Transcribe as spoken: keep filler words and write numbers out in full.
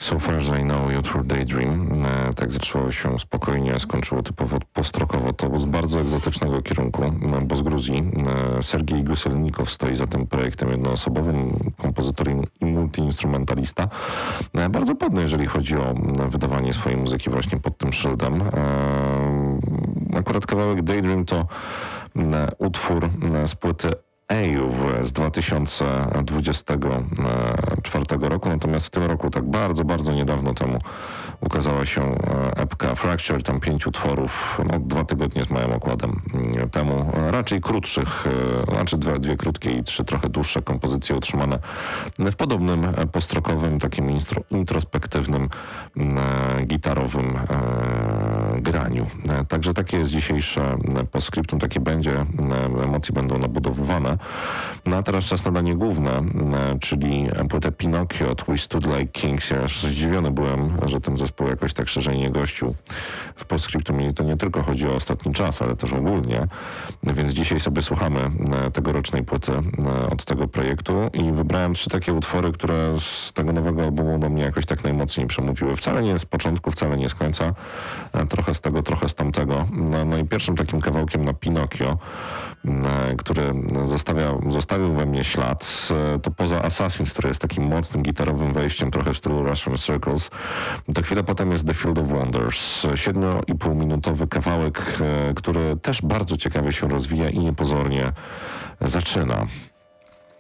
So Far As I Know, utwór Daydream. E, tak zaczęło się spokojnie, skończyło typowo postrokowo. To z bardzo egzotycznego kierunku, e, bo z Gruzji. E, Sergiej Guselnikow stoi za tym projektem jednoosobowym, kompozytor i multiinstrumentalista. E, bardzo podny, jeżeli chodzi o wydawanie swojej muzyki właśnie pod tym szyldem. E, akurat kawałek Daydream to e, utwór e, z płyty Ejów z dwa tysiące dwudziestego czwartego roku, natomiast w tym roku, tak bardzo, bardzo niedawno temu ukazała się epka Fracture, tam pięć utworów, no dwa tygodnie z małym okładem temu, raczej krótszych, znaczy dwie, dwie krótkie i trzy trochę dłuższe kompozycje utrzymane w podobnym postrokowym, takim instro, introspektywnym, gitarowym graniu. Także takie jest dzisiejsze postscriptum, takie będzie, emocje będą nabudowywane. No a teraz czas na danie główne, czyli płytę Pinocchio, We Stood Like Kings. Ja aż zdziwiony byłem, że ten zespół jakoś tak szerzej nie gościł w postscriptum i to nie tylko chodzi o ostatni czas, ale też ogólnie. Więc dzisiaj sobie słuchamy tegorocznej płyty od tego projektu i wybrałem trzy takie utwory, które z tego nowego albumu do mnie jakoś tak najmocniej przemówiły. Wcale nie z początku, wcale nie z końca. Trochę z tego, trochę z tamtego. No, no i pierwszym takim kawałkiem na Pinocchio, który zostawia, zostawił we mnie ślad, to poza Assassins, który jest takim mocnym gitarowym wejściem, trochę w stylu Russian Circles, to chwilę potem jest The Field of Wonders. Siedmiu i pół minutowy kawałek, który też bardzo ciekawie się rozwija i niepozornie zaczyna.